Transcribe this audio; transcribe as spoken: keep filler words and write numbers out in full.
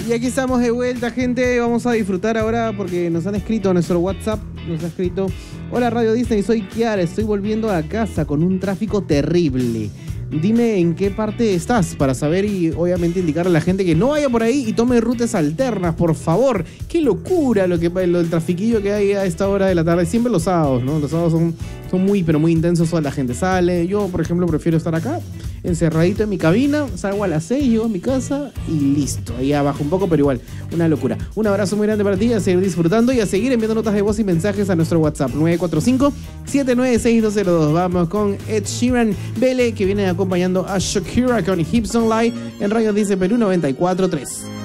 Y aquí estamos de vuelta, gente. Vamos a disfrutar ahora porque nos han escrito a nuestro WhatsApp. Nos ha escrito: hola Radio Disney, soy Kiara, estoy volviendo a casa con un tráfico terrible. Dime en qué parte estás para saber y obviamente indicarle a la gente que no vaya por ahí y tome rutas alternas, por favor. Qué locura lo que lo del trafiquillo que hay a esta hora de la tarde. Siempre los sábados, ¿no? Los sábados son, son muy, pero muy intensos. Toda la gente sale. Yo, por ejemplo, prefiero estar acá, encerradito en mi cabina. Salgo a las seis, llego a mi casa y listo. Ahí abajo un poco, pero igual, una locura. Un abrazo muy grande para ti, a seguir disfrutando y a seguir enviando notas de voz y mensajes a nuestro WhatsApp nueve cuatro cinco, siete nueve seis, dos cero dos. Vamos con Ed Sheeran, Bele, que viene acompañando a Shakira con Hips Don't Lie en Radio Disney Perú noventa y cuatro punto tres.